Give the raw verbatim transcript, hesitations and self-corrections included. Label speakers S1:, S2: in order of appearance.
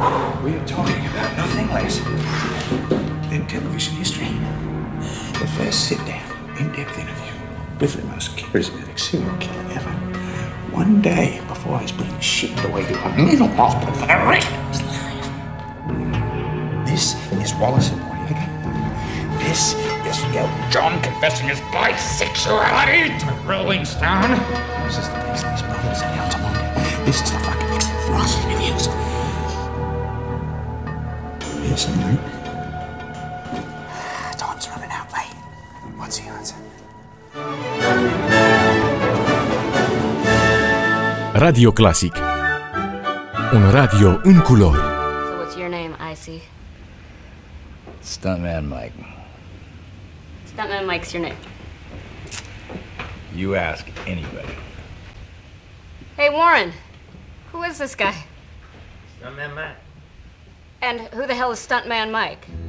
S1: We are talking about nothing less than television history. The first sit-down, in-depth interview with the most charismatic serial killer ever. One day before he's being shipped away to a mental hospital for the rest of his life. This is Wallace and Noriega. This is Elton John confessing his bisexuality to Rolling Stone. This is the Beasley's Brothers in Altamont. This is the fucking Ross interviews. Yes, mate. Time's running out, mate. What's the answer?
S2: Radio Classic. Un radio în culori.
S3: So what's your name, Icy?
S4: Stuntman Mike.
S3: Stuntman Mike's your name.
S4: You ask anybody.
S3: Hey, Warren. Who is this guy?
S4: Stuntman Mike.
S3: And who the hell is Stuntman Mike?